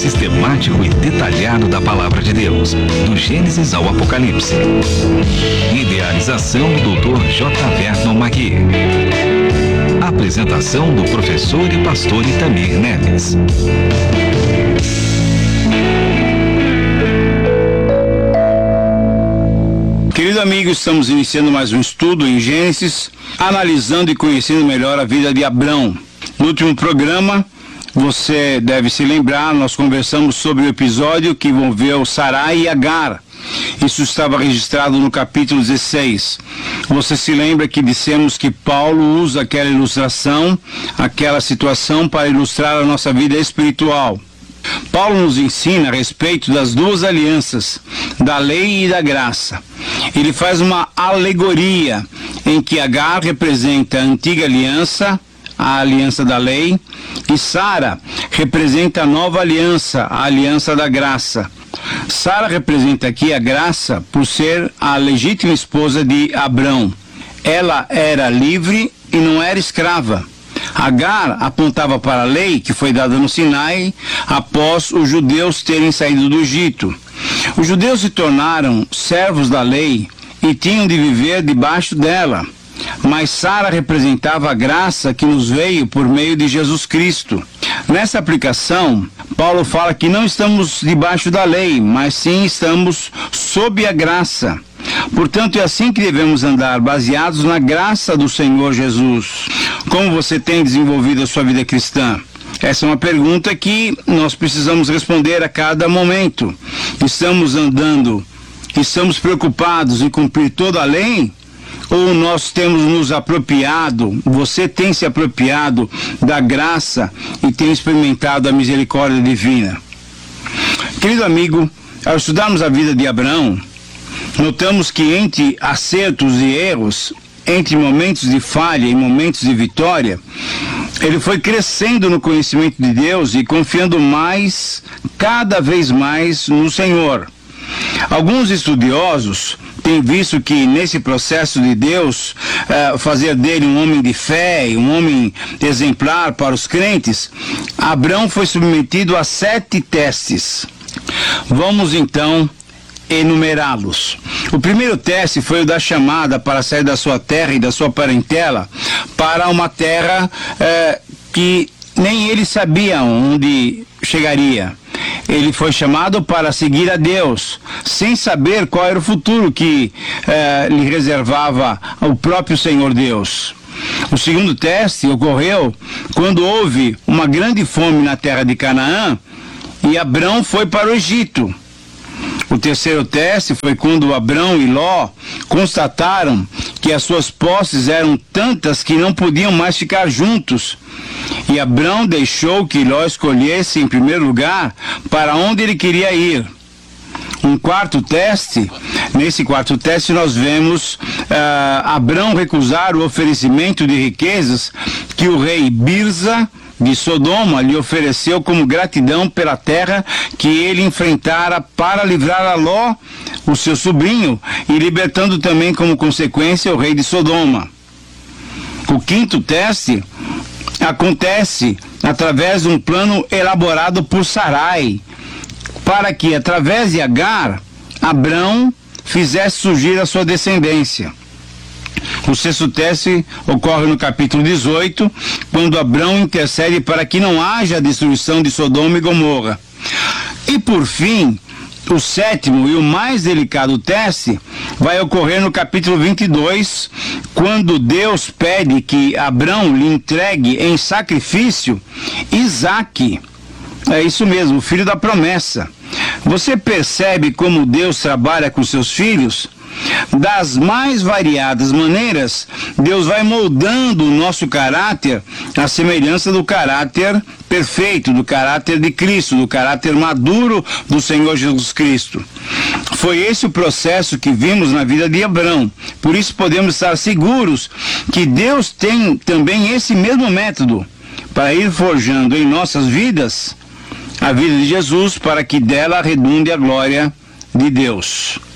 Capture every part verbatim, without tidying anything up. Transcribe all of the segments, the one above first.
sistemático e detalhado da Palavra de Deus, do Gênesis ao Apocalipse. Idealização do doutor J. Vernon Magui. Apresentação do professor e pastor Itamir Neves. Querido amigo, estamos iniciando mais um estudo em Gênesis, analisando e conhecendo melhor a vida de Abrão. No último programa, você deve se lembrar, nós conversamos sobre o episódio que envolveu Sarai e Agar. Isso estava registrado no capítulo dezesseis. Você se lembra que dissemos que Paulo usa aquela ilustração, aquela situação para ilustrar a nossa vida espiritual. Paulo nos ensina a respeito das duas alianças, da lei e da graça. Ele faz uma alegoria em que Agar representa a antiga aliança, a aliança da lei, e Sara representa a nova aliança, a aliança da graça. Sara representa aqui a graça por ser a legítima esposa de Abrão. Ela era livre e não era escrava. Agar apontava para a lei que foi dada no Sinai após os judeus terem saído do Egito. Os judeus se tornaram servos da lei e tinham de viver debaixo dela. Mas Sara representava a graça que nos veio por meio de Jesus Cristo. Nessa aplicação, Paulo fala que não estamos debaixo da lei, mas sim estamos sob a graça. Portanto, é assim que devemos andar, baseados na graça do Senhor Jesus. Como você tem desenvolvido a sua vida cristã? Essa é uma pergunta que nós precisamos responder a cada momento. Estamos andando, estamos preocupados em cumprir toda a lei? Ou nós temos nos apropriado, você tem se apropriado da graça e tem experimentado a misericórdia divina? Querido amigo, ao estudarmos a vida de Abraão, notamos que entre acertos e erros, entre momentos de falha e momentos de vitória, ele foi crescendo no conhecimento de Deus e confiando mais, cada vez mais, no Senhor. Alguns estudiosos têm visto que nesse processo de Deus eh, fazer dele um homem de fé, um homem exemplar para os crentes, Abrão foi submetido a sete testes. Vamos então enumerá-los. O primeiro teste foi o da chamada para sair da sua terra e da sua parentela para uma terra eh, que nem ele sabia onde chegaria. Ele foi chamado para seguir a Deus, sem saber qual era o futuro que eh, lhe reservava o próprio Senhor Deus. O segundo teste ocorreu quando houve uma grande fome na terra de Canaã e Abrão foi para o Egito. O terceiro teste foi quando Abrão e Ló constataram que as suas posses eram tantas que não podiam mais ficar juntos. E Abrão deixou que Ló escolhesse em primeiro lugar para onde ele queria ir. Um quarto teste, nesse quarto teste nós vemos uh, Abrão recusar o oferecimento de riquezas que o rei Birza de Sodoma lhe ofereceu como gratidão pela terra que ele enfrentara para livrar a Ló, o seu sobrinho, e libertando também como consequência o rei de Sodoma. O quinto teste acontece através de um plano elaborado por Sarai, para que através de Agar, Abrão fizesse surgir a sua descendência. O sexto teste ocorre no capítulo dezoito, quando Abrão intercede para que não haja destruição de Sodoma e Gomorra. E por fim, o sétimo e o mais delicado teste vai ocorrer no capítulo vinte e dois, quando Deus pede que Abrão lhe entregue em sacrifício Isaque. É isso mesmo, o filho da promessa. Você percebe como Deus trabalha com seus filhos? Das mais variadas maneiras, Deus vai moldando o nosso caráter à semelhança do caráter perfeito, do caráter de Cristo, do caráter maduro do Senhor Jesus Cristo. Foi esse o processo que vimos na vida de Abrão. Por isso podemos estar seguros que Deus tem também esse mesmo método para ir forjando em nossas vidas a vida de Jesus, para que dela redunde a glória de Deus.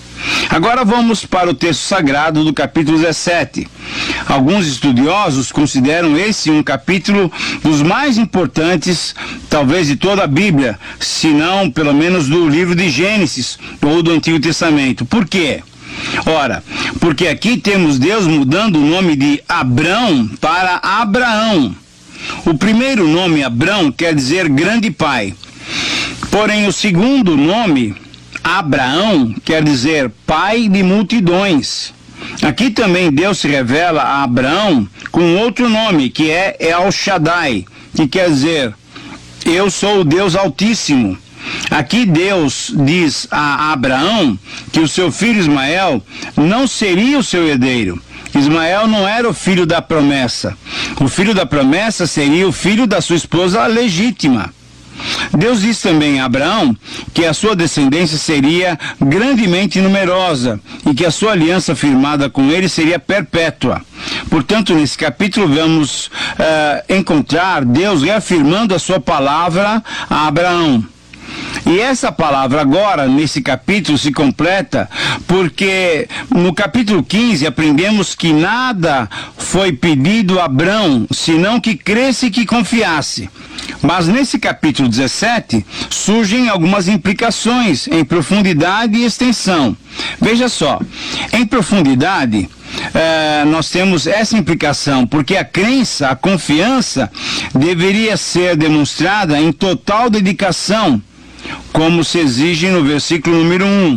Agora vamos para o texto sagrado do capítulo dezessete. Alguns estudiosos consideram esse um capítulo dos mais importantes, talvez de toda a Bíblia, se não pelo menos do livro de Gênesis ou do Antigo Testamento. Por quê? Ora, porque aqui temos Deus mudando o nome de Abrão para Abraão. O primeiro nome, Abrão, quer dizer grande pai. Porém, o segundo nome, Abraão, quer dizer pai de multidões. Aqui também Deus se revela a Abraão com outro nome, que é El Shaddai, que quer dizer, eu sou o Deus Altíssimo. Aqui Deus diz a Abraão que o seu filho Ismael não seria o seu herdeiro. Ismael não era o filho da promessa. O filho da promessa seria o filho da sua esposa legítima. Deus diz também a Abraão que a sua descendência seria grandemente numerosa e que a sua aliança firmada com ele seria perpétua. Portanto, nesse capítulo vamos uh, encontrar Deus reafirmando a sua palavra a Abraão. E essa palavra agora, nesse capítulo, se completa porque no capítulo quinze aprendemos que nada foi pedido a Abrão, senão que cresce e que confiasse. Mas nesse capítulo dezessete surgem algumas implicações em profundidade e extensão. Veja só, em profundidade, eh, nós temos essa implicação, porque a crença, a confiança, deveria ser demonstrada em total dedicação, como se exige no versículo número um.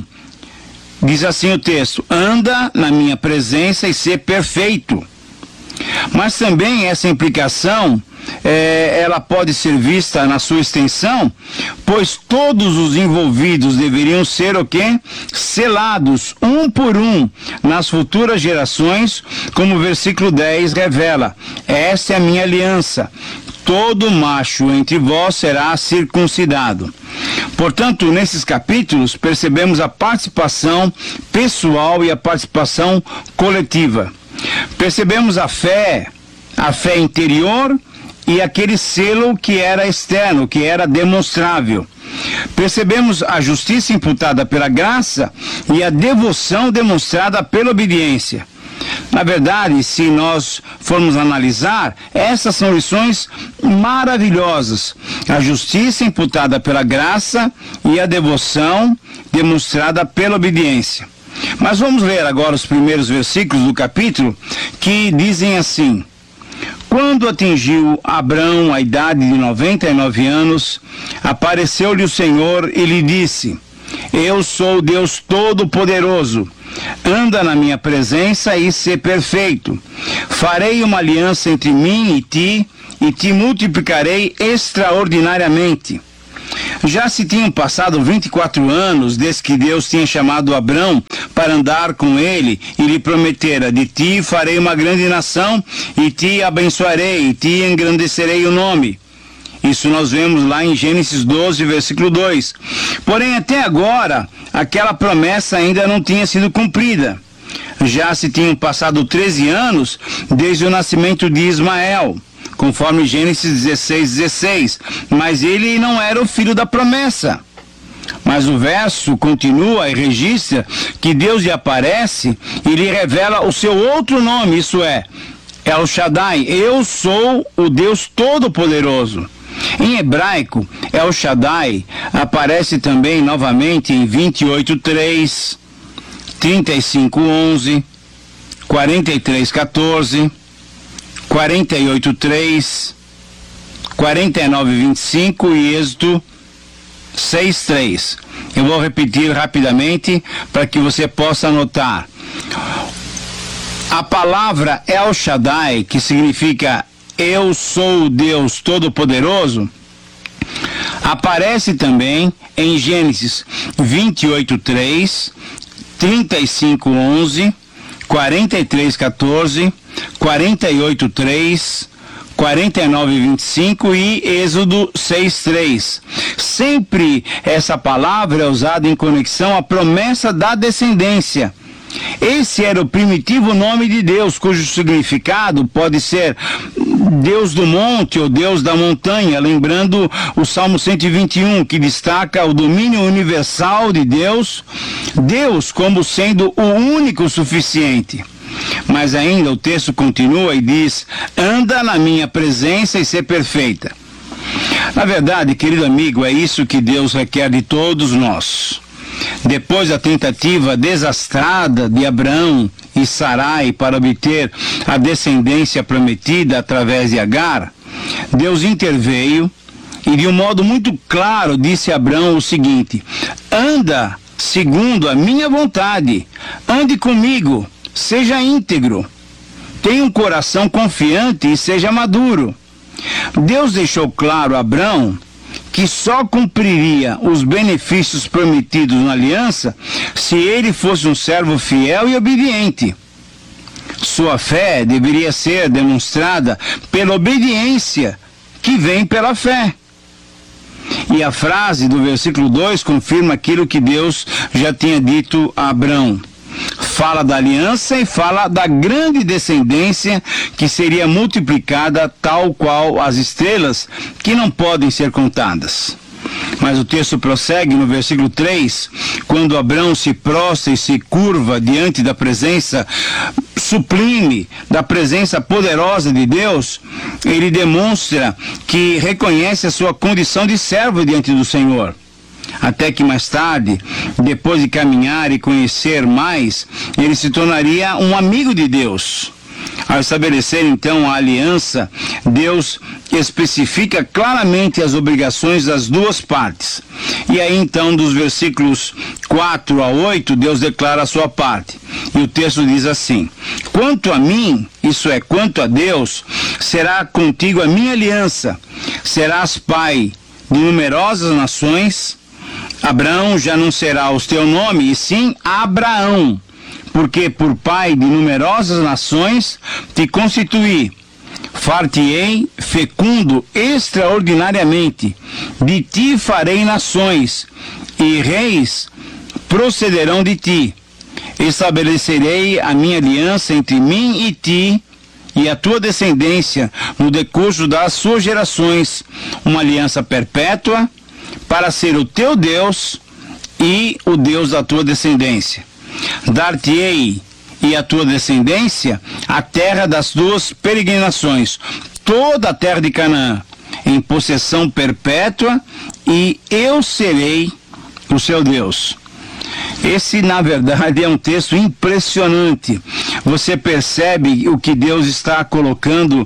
Diz assim o texto: anda na minha presença e ser perfeito. Mas também essa implicação, é, ela pode ser vista na sua extensão, pois todos os envolvidos deveriam ser o quê? Selados, um por um, nas futuras gerações, como o versículo dez revela: esta é a minha aliança, todo macho entre vós será circuncidado. Portanto, nesses capítulos, percebemos a participação pessoal e a participação coletiva. Percebemos a fé, a fé interior e aquele selo que era externo, que era demonstrável. Percebemos a justiça imputada pela graça e a devoção demonstrada pela obediência. Na verdade, se nós formos analisar, essas são lições maravilhosas. A justiça imputada pela graça e a devoção demonstrada pela obediência. Mas vamos ler agora os primeiros versículos do capítulo, que dizem assim: quando atingiu Abrão a idade de noventa e nove anos, apareceu-lhe o Senhor e lhe disse: eu sou Deus Todo-Poderoso. Anda na minha presença e sê perfeito. Farei uma aliança entre mim e ti, e te multiplicarei extraordinariamente. Já se tinham passado vinte e quatro anos desde que Deus tinha chamado Abrão para andar com ele e lhe prometera: de ti farei uma grande nação, e te abençoarei, e te engrandecerei o nome. Isso nós vemos lá em Gênesis doze, versículo dois. Porém, até agora, aquela promessa ainda não tinha sido cumprida. Já se tinham passado treze anos desde o nascimento de Ismael, conforme Gênesis dezesseis, dezesseis. Mas ele não era o filho da promessa. Mas o verso continua e registra que Deus lhe aparece e lhe revela o seu outro nome, isso é, El Shaddai. Eu sou o Deus Todo-Poderoso. Em hebraico, El Shaddai aparece também novamente em vinte e oito, três, trinta e cinco, onze, quarenta e três, quatorze, quarenta e oito, três, quarenta e nove, vinte e cinco e Êxodo seis, três. Eu vou repetir rapidamente para que você possa anotar. A palavra El Shaddai, que significa eu sou o Deus Todo-Poderoso, aparece também em Gênesis vinte e oito, três, trinta e cinco, onze, quarenta e três, quatorze, quarenta e oito, três, quarenta e nove, vinte e cinco e Êxodo seis, três. Sempre essa palavra é usada em conexão à promessa da descendência. Esse era o primitivo nome de Deus, cujo significado pode ser Deus do monte ou Deus da montanha, lembrando o Salmo cento e vinte e um, que destaca o domínio universal de Deus, Deus como sendo o único suficiente. Mas ainda o texto continua e diz: anda na minha presença e ser perfeita. Na verdade, querido amigo, é isso que Deus requer de todos nós. Depois da tentativa desastrada de Abraão e Sarai para obter a descendência prometida através de Agar, Deus interveio e de um modo muito claro disse a Abraão o seguinte: anda segundo a minha vontade, ande comigo, seja íntegro, tenha um coração confiante e seja maduro. Deus deixou claro a Abraão que só cumpriria os benefícios prometidos na aliança se ele fosse um servo fiel e obediente. Sua fé deveria ser demonstrada pela obediência que vem pela fé. E a frase do versículo dois confirma aquilo que Deus já tinha dito a Abraão. Fala da aliança e fala da grande descendência que seria multiplicada tal qual as estrelas, que não podem ser contadas. Mas o texto prossegue no versículo três, quando Abraão se prostra e se curva diante da presença sublime, da presença poderosa de Deus, ele demonstra que reconhece a sua condição de servo diante do Senhor. Até que mais tarde, depois de caminhar e conhecer mais, ele se tornaria um amigo de Deus. Ao estabelecer então a aliança, Deus especifica claramente as obrigações das duas partes. E aí então, dos versículos quatro a oito, Deus declara a sua parte. E o texto diz assim: quanto a mim, isso é, quanto a Deus, será contigo a minha aliança. Serás pai de numerosas nações. Abraão já não será o teu nome, e sim Abraão, porque por pai de numerosas nações te constituí. Far-te-ei fecundo extraordinariamente, de ti farei nações, e reis procederão de ti. Estabelecerei a minha aliança entre mim e ti, e a tua descendência no decurso das suas gerações, uma aliança perpétua, para ser o teu Deus e o Deus da tua descendência. Dar-te-ei e a tua descendência a terra das tuas peregrinações, toda a terra de Canaã, em possessão perpétua, e eu serei o seu Deus. Esse, na verdade, é um texto impressionante. Você percebe o que Deus está colocando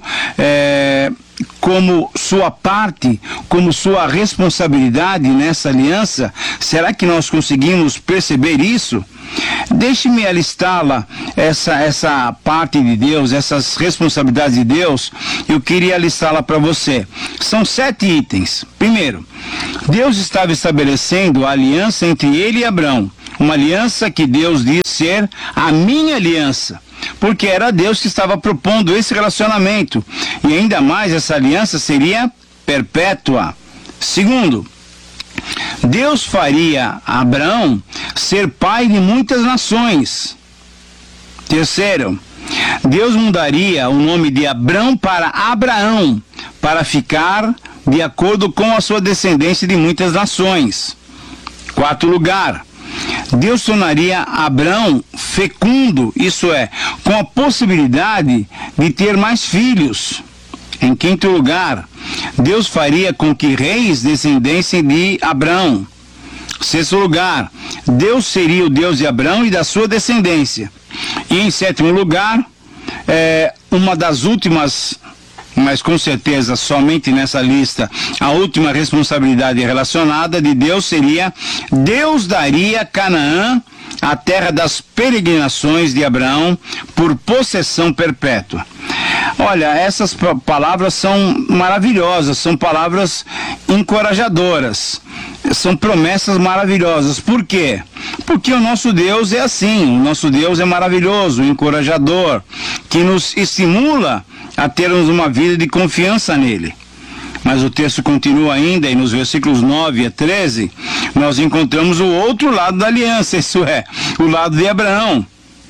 é, como sua parte, como sua responsabilidade nessa aliança? Será que nós conseguimos perceber isso? Deixe-me alistá-la, essa, essa parte de Deus, essas responsabilidades de Deus, eu queria alistá-la para você. São sete itens. Primeiro, Deus estava estabelecendo a aliança entre ele e Abraão, uma aliança que Deus diz ser a minha aliança, porque era Deus que estava propondo esse relacionamento, e ainda mais essa aliança seria perpétua. Segundo, Deus faria Abraão ser pai de muitas nações. Terceiro, Deus mudaria o nome de Abrão para Abraão, para ficar de acordo com a sua descendência de muitas nações. Quarto lugar, Deus tornaria Abrão fecundo, isso é, com a possibilidade de ter mais filhos. Em quinto lugar, Deus faria com que reis descendessem de Abrão. Sexto lugar, Deus seria o Deus de Abrão e da sua descendência. E em sétimo lugar, é, uma das últimas, mas com certeza somente nessa lista, a última responsabilidade relacionada de Deus seria: Deus daria Canaã, a terra das peregrinações de Abraão, por possessão perpétua. Olha, essas palavras são maravilhosas, são palavras encorajadoras, são promessas maravilhosas. Por quê? Porque o nosso Deus é assim, o nosso Deus é maravilhoso, encorajador, que nos estimula a termos uma vida de confiança nele. Mas o texto continua ainda, e nos versículos nove a treze, nós encontramos o outro lado da aliança, isso é, o lado de Abraão.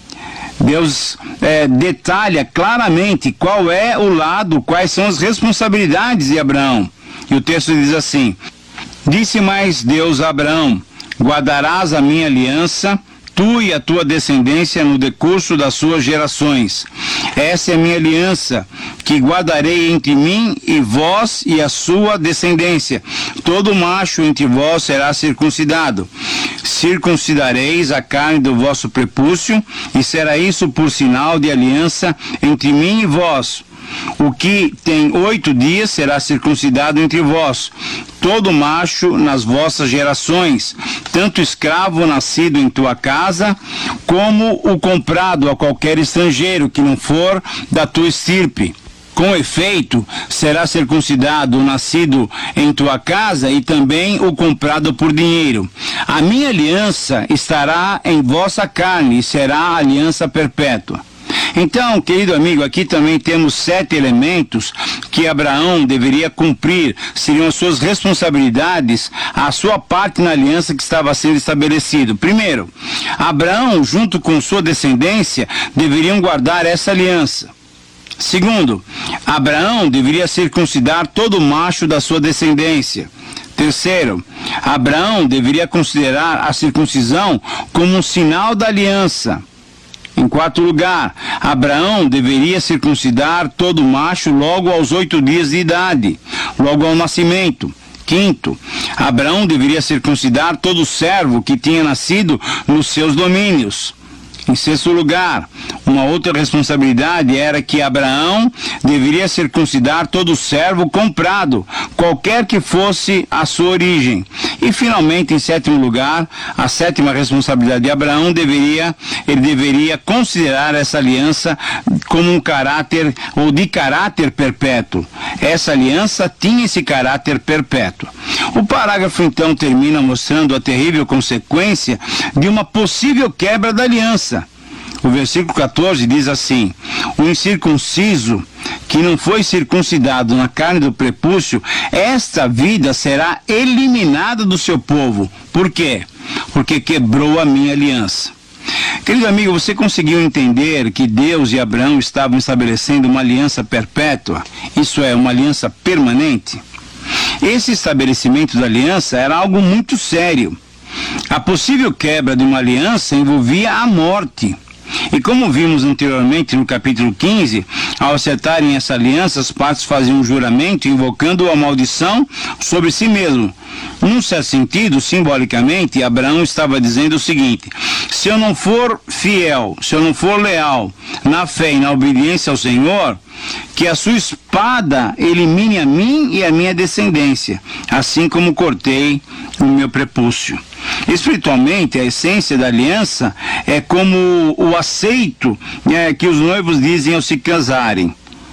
Deus é, detalha claramente qual é o lado, quais são as responsabilidades de Abraão. E o texto diz assim: disse mais Deus a Abraão: guardarás a minha aliança, tu e a tua descendência no decurso das suas gerações. Essa é a minha aliança, que guardarei entre mim e vós e a sua descendência. Todo macho entre vós será circuncidado. Circuncidareis a carne do vosso prepúcio, e será isso por sinal de aliança entre mim e vós. O que tem oito dias será circuncidado entre vós, todo macho nas vossas gerações, tanto escravo nascido em tua casa, como o comprado a qualquer estrangeiro que não for da tua estirpe. Com efeito, será circuncidado o nascido em tua casa e também o comprado por dinheiro. A minha aliança estará em vossa carne e será aliança perpétua. Então, querido amigo, aqui também temos sete elementos que Abraão deveria cumprir, seriam as suas responsabilidades, a sua parte na aliança que estava sendo estabelecida. Primeiro, Abraão, junto com sua descendência, deveriam guardar essa aliança. Segundo, Abraão deveria circuncidar todo macho da sua descendência. Terceiro, Abraão deveria considerar a circuncisão como um sinal da aliança. Em quarto lugar, Abraão deveria circuncidar todo macho logo aos oito dias de idade, logo ao nascimento. Quinto, Abraão deveria circuncidar todo servo que tinha nascido nos seus domínios. Em sexto lugar, uma outra responsabilidade era que Abraão deveria circuncidar todo servo comprado, qualquer que fosse a sua origem. E finalmente, em sétimo lugar, a sétima responsabilidade de Abraão deveria, ele deveria considerar essa aliança como um caráter, ou de caráter perpétuo. Essa aliança tinha esse caráter perpétuo. O parágrafo então termina mostrando a terrível consequência de uma possível quebra da aliança. O versículo quatorze diz assim: o incircunciso que não foi circuncidado na carne do prepúcio, esta vida será eliminada do seu povo. Por quê? Porque quebrou a minha aliança. Querido amigo, você conseguiu entender que Deus e Abraão estavam estabelecendo uma aliança perpétua? Isso é, uma aliança permanente? Esse estabelecimento da aliança era algo muito sério. A possível quebra de uma aliança envolvia a morte. E como vimos anteriormente no capítulo quinze, ao acertarem essa aliança, as partes faziam um juramento invocando a maldição sobre si mesmo. Num certo sentido, simbolicamente, Abraão estava dizendo o seguinte: se eu não for fiel, se eu não for leal na fé e na obediência ao Senhor, que a sua espada elimine a mim e a minha descendência, assim como cortei o meu prepúcio. Espiritualmente, a essência da aliança é como o aceito é, que os noivos dizem ao se casarem.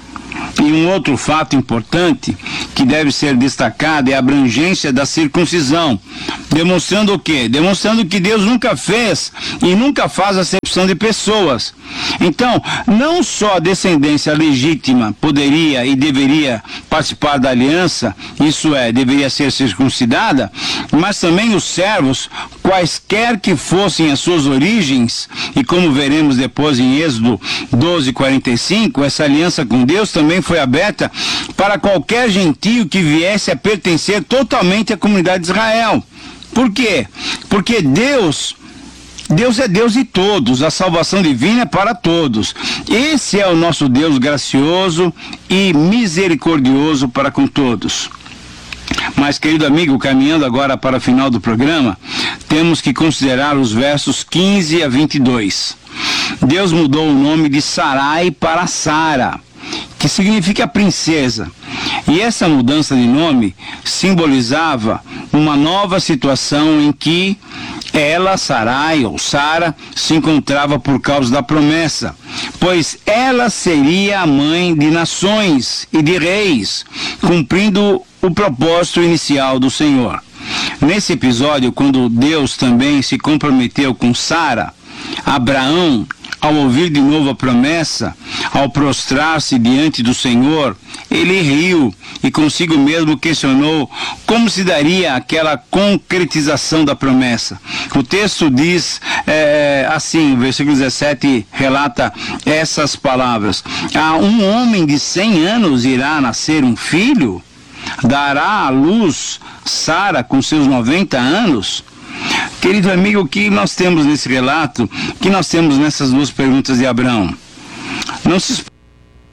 E um outro fato importante que deve ser destacado é a abrangência da circuncisão. Demonstrando o quê? Demonstrando que Deus nunca fez e nunca faz acepção de pessoas. Então, não só a descendência legítima poderia e deveria participar da aliança, isso é, deveria ser circuncidada, mas também os servos, quaisquer que fossem as suas origens, e como veremos depois em Êxodo doze, quarenta e cinco, essa aliança com Deus também foi aberta para qualquer gentio que viesse a pertencer totalmente à comunidade de Israel. Por quê? Porque Deus, Deus é Deus de todos, a salvação divina é para todos. Esse é o nosso Deus gracioso e misericordioso para com todos. Mas, querido amigo, caminhando agora para o final do programa, temos que considerar os versos quinze a vinte e dois. Deus mudou o nome de Sarai para Sara, que significa princesa. E essa mudança de nome simbolizava uma nova situação em que ela, Sarai ou Sara, se encontrava por causa da promessa, pois ela seria a mãe de nações e de reis, cumprindo o propósito inicial do Senhor. Nesse episódio, quando Deus também se comprometeu com Sara, Abraão, ao ouvir de novo a promessa, ao prostrar-se diante do Senhor, ele riu e consigo mesmo questionou como se daria aquela concretização da promessa. O texto diz é, assim, o versículo dezessete relata essas palavras: a um homem de cem anos irá nascer um filho? Dará à luz Sara com seus noventa anos? Querido amigo, o que nós temos nesse relato, o que nós temos nessas duas perguntas de Abraão? Não se